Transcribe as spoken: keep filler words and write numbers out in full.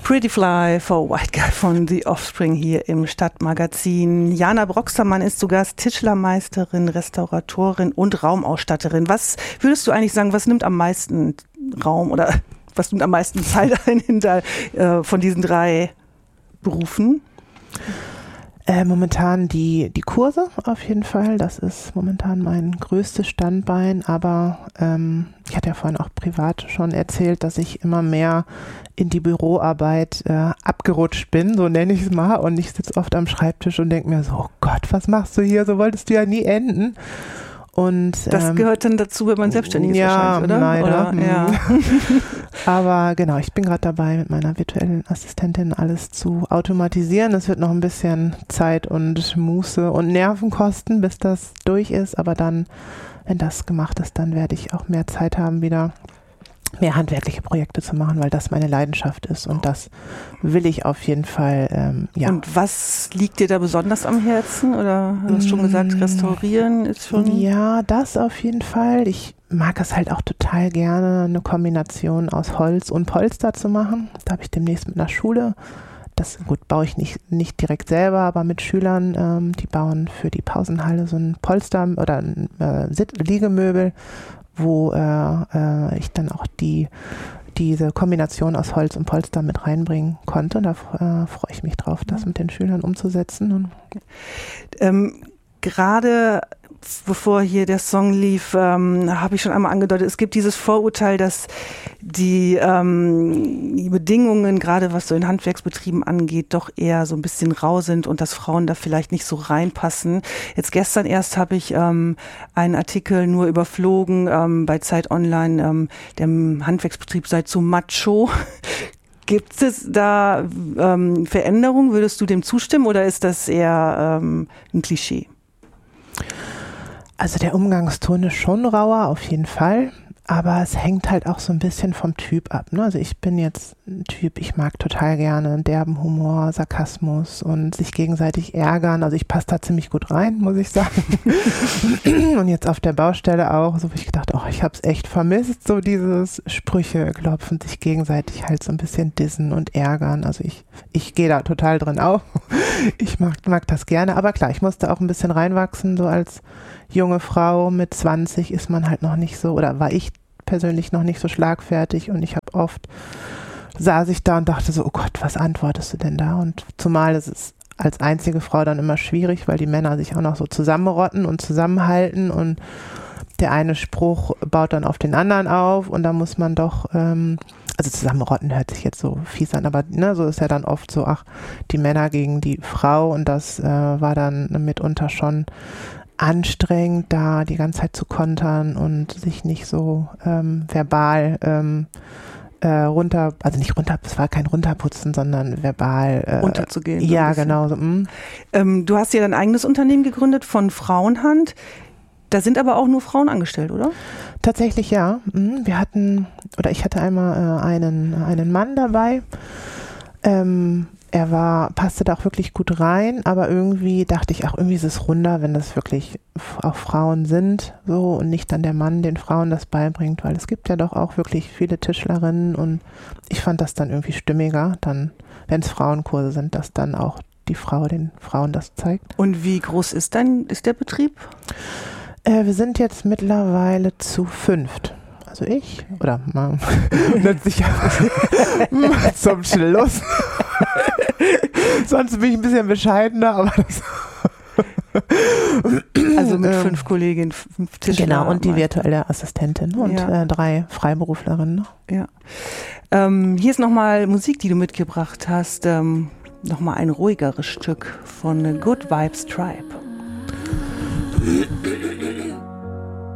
Pretty Fly for White Guy von The Offspring hier im Stadtmagazin. Jana Broxtermann ist zu Gast, Tischlermeisterin, Restauratorin und Raumausstatterin. Was würdest du eigentlich sagen, was nimmt am meisten Raum oder was nimmt am meisten Zeit ein hinter, äh, von diesen drei Berufen? Äh, momentan die, die Kurse auf jeden Fall. Das ist momentan mein größtes Standbein. Aber ähm, ich hatte ja vorhin auch privat schon erzählt, dass ich immer mehr in die Büroarbeit äh, abgerutscht bin, so nenne ich es mal. Und ich sitze oft am Schreibtisch und denke mir so, oh Gott, was machst du hier? So wolltest du ja nie enden. Und, das ähm, gehört dann dazu, wenn man selbstständig ist, ja, wahrscheinlich, oder? Leider. Oder, ja. Aber genau, ich bin gerade dabei, mit meiner virtuellen Assistentin alles zu automatisieren. Es wird noch ein bisschen Zeit und Muße und Nerven kosten, bis das durch ist. Aber dann, wenn das gemacht ist, dann werde ich auch mehr Zeit haben, wieder mehr handwerkliche Projekte zu machen, weil das meine Leidenschaft ist und das will ich auf jeden Fall, ähm, ja. Und was liegt dir da besonders am Herzen? Oder du hast schon gesagt, restaurieren ist schon... Ja, das auf jeden Fall. Ich mag es halt auch total gerne, eine Kombination aus Holz und Polster zu machen. Da habe ich demnächst mit einer Schule, das gut baue ich nicht, nicht direkt selber, aber mit Schülern, ähm, die bauen für die Pausenhalle so ein Polster oder ein äh, Liegemöbel, wo äh, äh, ich dann auch die diese Kombination aus Holz und Polster mit reinbringen konnte. Da äh, freue ich mich drauf, das mit den Schülern umzusetzen. Und ähm, gerade bevor hier der Song lief, ähm, habe ich schon einmal angedeutet, es gibt dieses Vorurteil, dass die, ähm, die Bedingungen, gerade was so in Handwerksbetrieben angeht, doch eher so ein bisschen rau sind und dass Frauen da vielleicht nicht so reinpassen. Jetzt gestern erst habe ich ähm, einen Artikel nur überflogen ähm, bei Zeit Online, ähm, der Handwerksbetrieb sei zu macho. Gibt es da ähm, Veränderungen? Würdest du dem zustimmen oder ist das eher ähm, ein Klischee? Also der Umgangston ist schon rauer, auf jeden Fall, aber es hängt halt auch so ein bisschen vom Typ ab, ne? Also ich bin jetzt ein Typ, ich mag total gerne derben Humor, Sarkasmus und sich gegenseitig ärgern. Also ich passe da ziemlich gut rein, muss ich sagen. Und jetzt auf der Baustelle auch, so habe ich gedacht, oh, ich habe es echt vermisst, so dieses Sprüche klopfen, sich gegenseitig halt so ein bisschen dissen und ärgern. Also ich, ich gehe da total drin auf. Ich mag, mag das gerne, aber klar, ich musste auch ein bisschen reinwachsen, so als junge Frau mit zwanzig ist man halt noch nicht so, oder war ich persönlich noch nicht so schlagfertig und ich habe oft, saß ich da und dachte so, oh Gott, was antwortest du denn da? Und zumal ist es als einzige Frau dann immer schwierig, weil die Männer sich auch noch so zusammenrotten und zusammenhalten und der eine Spruch baut dann auf den anderen auf und da muss man doch, ähm, also zusammenrotten hört sich jetzt so fies an, aber ne, so ist ja dann oft so, ach, die Männer gegen die Frau und das äh, war dann mitunter schon anstrengend, da die ganze Zeit zu kontern und sich nicht so ähm, verbal ähm, äh, runter, also nicht runter, es war kein Runterputzen, sondern verbal äh, runterzugehen. Ja, genau. So, ähm, du hast ja dein eigenes Unternehmen gegründet von Frauenhand. Da sind aber auch nur Frauen angestellt, oder? Tatsächlich ja. Wir hatten, oder ich hatte einmal äh, einen, einen Mann dabei. Ähm, Er war, passte da auch wirklich gut rein, aber irgendwie dachte ich, ach, irgendwie ist es runder, wenn das wirklich auch Frauen sind, so, und nicht dann der Mann den Frauen das beibringt, weil es gibt ja doch auch wirklich viele Tischlerinnen und ich fand das dann irgendwie stimmiger, dann, wenn es Frauenkurse sind, dass dann auch die Frau den Frauen das zeigt. Und wie groß ist dein, ist der Betrieb? Äh, wir sind jetzt mittlerweile zu fünft. Also ich, oder mal, letztlich zum Schluss. Sonst bin ich ein bisschen bescheidener, aber das also mit ähm, fünf Kolleginnen, fünf Tischler. Genau, und die virtuelle Assistentin und ja. äh, drei Freiberuflerinnen. Ja. Ähm, hier ist nochmal Musik, die du mitgebracht hast. Ähm, nochmal ein ruhigeres Stück von Good Vibes Tribe.